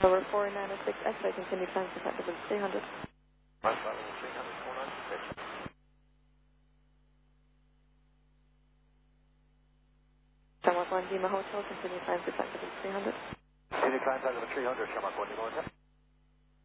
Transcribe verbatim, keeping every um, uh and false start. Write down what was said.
Over four nine oh six X-ray, continue climb to level three hundred. Right, level three hundred, four nine six. Shamrock one Lima Hotel, continue climb to level three hundred. Continue climb to level three hundred, Shamrock one Lima Hotel.